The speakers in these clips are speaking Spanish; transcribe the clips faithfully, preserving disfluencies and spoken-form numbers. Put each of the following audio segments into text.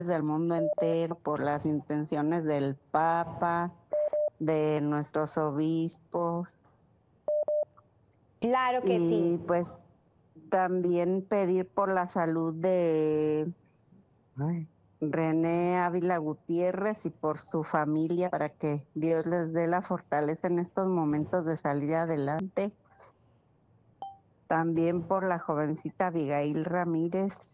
del mundo entero, por las intenciones del Papa, de nuestros obispos. Claro que sí. Y pues también pedir por la salud de ay, René Ávila Gutiérrez y por su familia para que Dios les dé la fortaleza en estos momentos de salir adelante. También por la jovencita Abigail Ramírez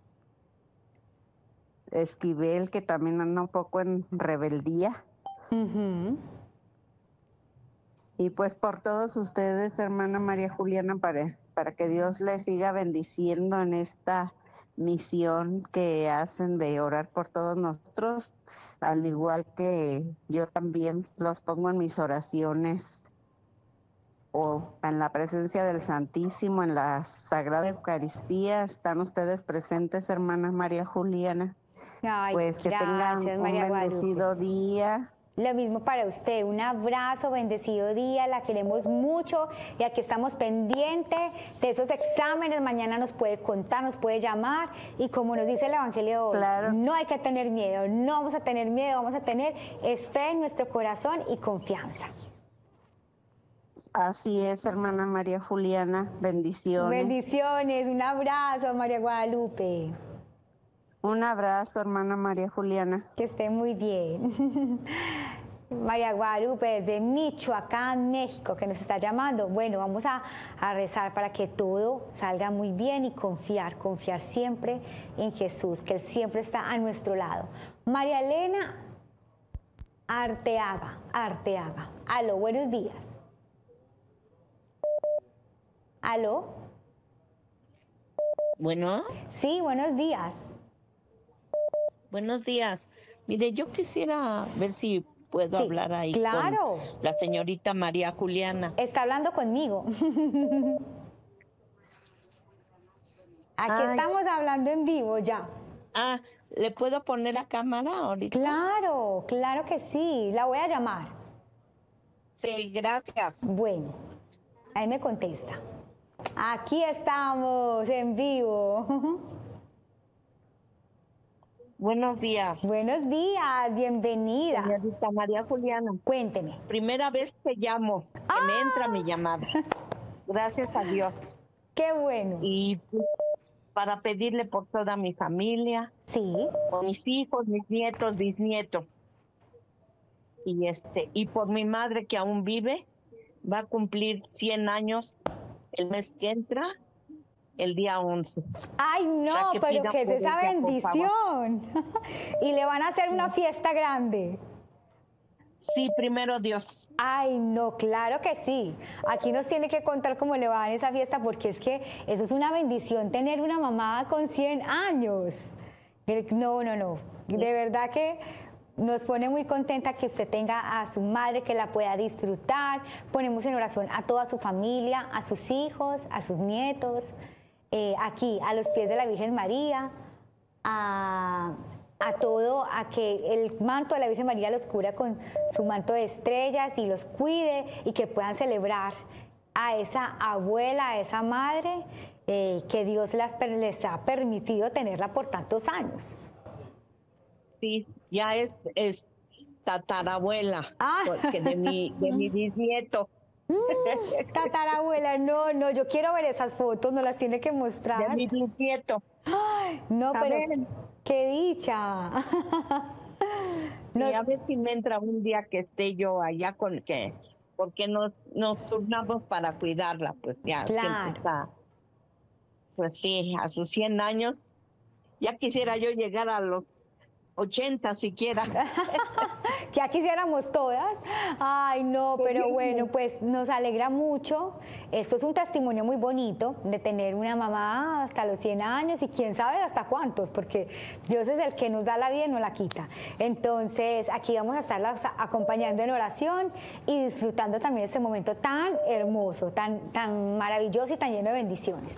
Esquivel, que también anda un poco en rebeldía. Ujú. Y pues por todos ustedes, hermana María Juliana, para, para que Dios les siga bendiciendo en esta misión que hacen de orar por todos nosotros, al igual que yo también los pongo en mis oraciones o en la presencia del Santísimo, en la Sagrada Eucaristía. Están ustedes presentes, hermana María Juliana. Ay, Pues que tengan gracias, un María Guadalupe. bendecido día. Lo mismo para usted, un abrazo, bendecido día, la queremos mucho y aquí estamos pendientes de esos exámenes, mañana nos puede contar, nos puede llamar y como nos dice el Evangelio hoy, Claro. no hay que tener miedo, no vamos a tener miedo, vamos a tener es fe en nuestro corazón y confianza. Así es, hermana María Juliana, bendiciones. Bendiciones, un abrazo, María Guadalupe. Un abrazo, hermana María Juliana. Que esté muy bien. María Guadalupe desde Michoacán, México, que nos está llamando. Bueno, vamos a, a rezar para que todo salga muy bien y confiar, confiar siempre en Jesús, que Él siempre está a nuestro lado. María Elena Arteaga, Arteaga. Aló, buenos días. Aló. Bueno. Sí, buenos días. Buenos días. Mire, yo quisiera ver si puedo sí, hablar ahí claro. con la señorita María Juliana. Está hablando conmigo. Aquí Ay. estamos hablando en vivo ya. Ah, ¿le puedo poner la cámara ahorita? Claro, claro que sí. La voy a llamar. Sí, gracias. Bueno, ahí me contesta. Aquí estamos en vivo. Buenos días. Buenos días, bienvenida. Señorita María Juliana. Cuénteme. Primera vez que llamo, que ¡Ah! me entra mi llamada. Gracias a Dios. Qué bueno. Y para pedirle por toda mi familia. Sí. Por mis hijos, mis nietos, bisnietos. Y este, y por mi madre que aún vive, va a cumplir cien años el mes que entra. El día once. Ay, no, o sea, que pero que es esa ella, bendición. Y le van a hacer una fiesta grande. Sí, primero Dios. Ay, no, claro que sí. Aquí nos tiene que contar cómo le va en esa fiesta, porque es que eso es una bendición, tener una mamá con cien años. No, no, no. De verdad que nos pone muy contenta que usted tenga a su madre, que la pueda disfrutar. Ponemos en oración a toda su familia, a sus hijos, a sus nietos. Eh, aquí, a los pies de la Virgen María, a, a todo, a que el manto de la Virgen María los cubra con su manto de estrellas y los cuide y que puedan celebrar a esa abuela, a esa madre, eh, que Dios las, les ha permitido tenerla por tantos años. Sí, ya es, es tatarabuela, ah. porque de mi, de mi bisnieto. Mm, tatarabuela, no, no, yo quiero ver esas fotos, no las tiene que mostrar. De mi bisnieto. Ay, no, a pero ver. Qué dicha. Nos... Y a ver si me entra un día que esté yo allá con que, porque nos, nos turnamos para cuidarla, pues ya claro. siempre está. Pues sí, a sus cien años, ya quisiera yo llegar a los ochenta siquiera. Que ya quisiéramos todas. Ay, no, pero bueno, pues nos alegra mucho. Esto es un testimonio muy bonito de tener una mamá hasta los cien años y quién sabe hasta cuántos, porque Dios es el que nos da la vida y nos la quita. Entonces, aquí vamos a estarlas acompañando en oración y disfrutando también este momento tan hermoso, tan, tan maravilloso y tan lleno de bendiciones.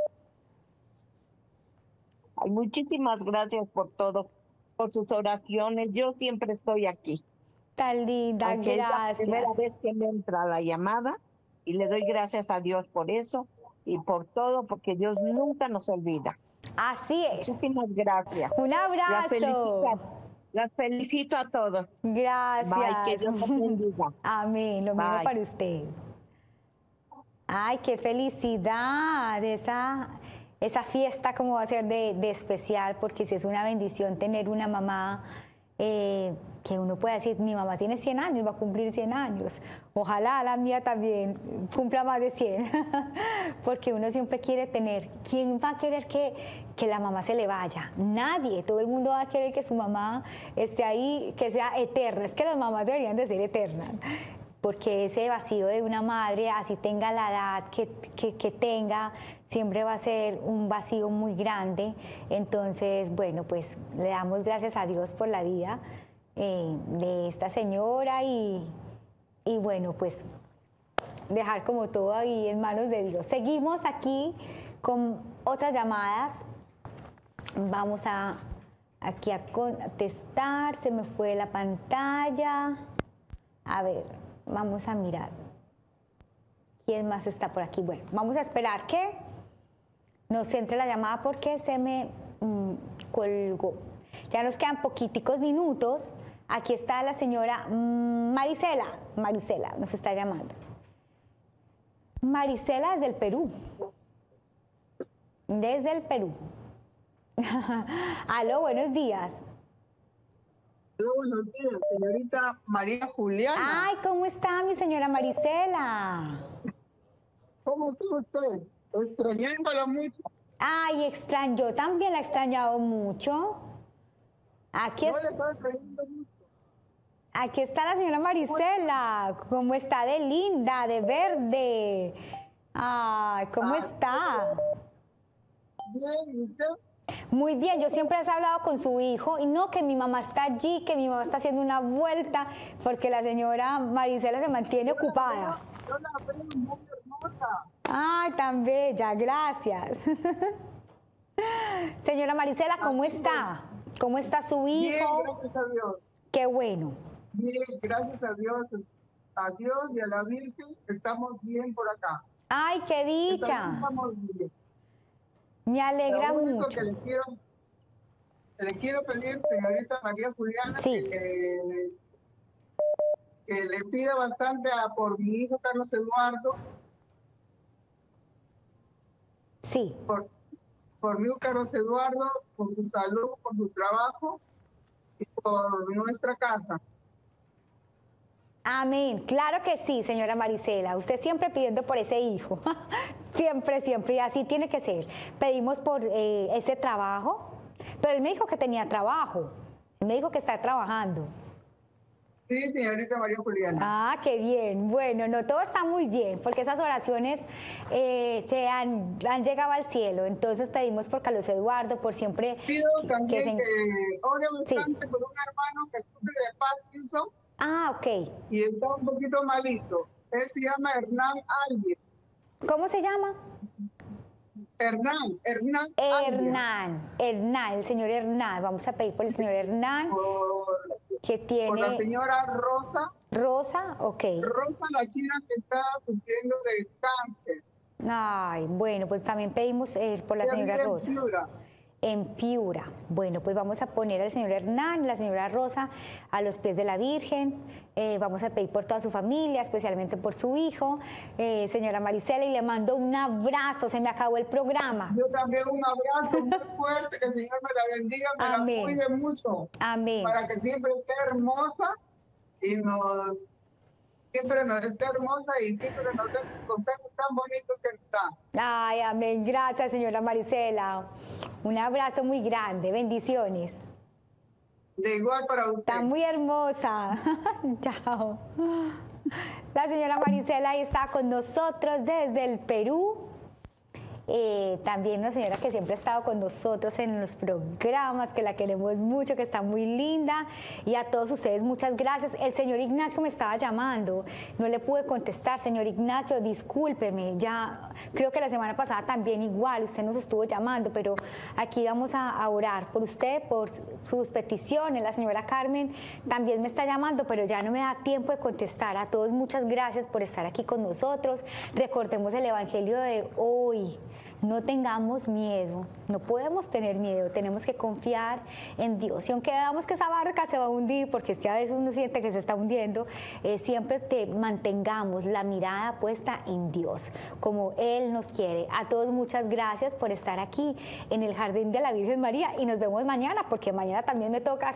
Ay, muchísimas gracias por todo, por sus oraciones. Yo siempre estoy aquí. Tan linda, Aunque gracias. Es la primera vez que me entra la llamada y le doy gracias a Dios por eso y por todo, porque Dios nunca nos olvida. Así es. Muchísimas gracias. Un Las abrazo. felicito, las felicito a todos. Gracias. Bye, que Dios los bendiga. Amén, lo mismo Bye. para usted. Ay, qué felicidad esa, esa fiesta, como va a ser de, de especial, porque si es una bendición tener una mamá eh, que uno pueda decir, mi mamá tiene cien años, va a cumplir cien años. Ojalá la mía también cumpla más de cien, porque uno siempre quiere tener. ¿Quién va a querer que, que la mamá se le vaya? Nadie. Todo el mundo va a querer que su mamá esté ahí, que sea eterna. Es que las mamás deberían de ser eternas, porque ese vacío de una madre, así tenga la edad que, que, que tenga, siempre va a ser un vacío muy grande. Entonces, bueno, pues le damos gracias a Dios por la vida eh, de esta señora y, y bueno, pues dejar como todo ahí en manos de Dios. Seguimos aquí con otras llamadas. Vamos a aquí a contestar, se me fue la pantalla. A ver, vamos a mirar. ¿Quién más está por aquí? Bueno, vamos a esperar que nos entre la llamada porque se me mm, colgó. Ya nos quedan poquiticos minutos. Aquí está la señora mm, Marisela. Marisela nos está llamando. Marisela desde el Perú. Desde el Perú. Aló, buenos días. Hola, buenos días, señorita María Juliana. Ay, ¿cómo está mi señora Marisela? ¿Cómo está usted? Extrañándola mucho. Ay, extraño, yo también la he extrañado mucho. Aquí, No es- le estoy extrañando mucho. aquí está la señora Marisela. ¿Cómo está de linda, de verde? Ay, ¿cómo está? Bien, ¿y usted? Muy bien, yo siempre he hablado con su hijo y no que mi mamá está allí, que mi mamá está haciendo una vuelta, porque la señora Marisela se mantiene ocupada. Yo la veo muy hermosa. Ay, tan bella, gracias. Señora Marisela, ¿cómo está? ¿Cómo está su Bien, hijo? gracias a Dios. Qué bueno. Bien, gracias a Dios. A Dios y a la Virgen estamos bien por acá. Ay, qué dicha. Estamos bien. Me alegra Lo único mucho. que le quiero, le quiero pedir, señorita María Juliana, Sí. que, que le pida bastante a, por mi hijo Carlos Eduardo, Sí. por, por mi hijo Carlos Eduardo, por su salud, por su trabajo y por nuestra casa. Amén. Claro que sí, señora Marisela. Usted siempre pidiendo por ese hijo. Siempre, siempre. Y así tiene que ser. Pedimos por eh, ese trabajo. Pero él me dijo que tenía trabajo. Él me dijo que está trabajando. Sí, señorita María Juliana. Ah, qué bien. Bueno, no, todo está muy bien, porque esas oraciones eh, se han, han llegado al cielo. Entonces pedimos por Carlos Eduardo, por siempre. Pido también se- que ore Sí. bastante por un hermano que sufre de Parkinson Ah, ok. y está un poquito malito. Él se llama Hernán Alguien. ¿Cómo se llama? Hernán, Hernán Alguien. Hernán. Hernán, el señor Hernán. Vamos a pedir por el señor Hernán, Por, que por la tiene señora Rosa. Rosa. Ok. Rosa, la china que está sufriendo de cáncer. Ay, bueno, pues también pedimos eh, por la Ella señora vive en Rosa. Piura. En Piura. Bueno, pues vamos a poner al señor Hernán, la señora Rosa a los pies de la Virgen. Eh, vamos a pedir por toda su familia, especialmente por su hijo, eh, señora Marisela, y le mando un abrazo. Se me acabó el programa. Yo también un abrazo muy fuerte, que el Señor me la bendiga, me Amén. la cuide mucho, Amén. para que siempre esté hermosa y nos, siempre nos esté hermosa y siempre nos dé consejos tan bonitos que está. Ay, amén. Gracias, señora Marisela. Un abrazo muy grande. Bendiciones. De igual para usted. Está muy hermosa. Chao. La señora Marisela ahí está con nosotros desde el Perú. Eh, también una señora que siempre ha estado con nosotros en los programas, que la queremos mucho, que está muy linda. Y a todos ustedes, muchas gracias. El señor Ignacio me estaba llamando, no le pude contestar. Señor Ignacio, discúlpeme, ya creo que la semana pasada también igual, usted nos estuvo llamando, pero aquí vamos a, a orar por usted, por su- sus peticiones. La señora Carmen también me está llamando, pero ya no me da tiempo de contestar. A todos, muchas gracias por estar aquí con nosotros. Recordemos el Evangelio de hoy. no tengamos miedo, no podemos tener miedo, tenemos que confiar en Dios. Y aunque veamos que esa barca se va a hundir, porque es que a veces uno siente que se está hundiendo, eh, siempre te mantengamos la mirada puesta en Dios, como Él nos quiere. A todos muchas gracias por estar aquí en el Jardín de la Virgen María y nos vemos mañana, porque mañana también me toca